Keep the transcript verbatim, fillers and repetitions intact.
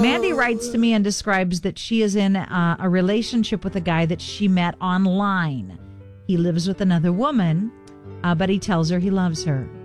Mandy writes to me and describes that she is in uh, a relationship with a guy that she met online. He lives with another woman, uh, but he tells her he loves her.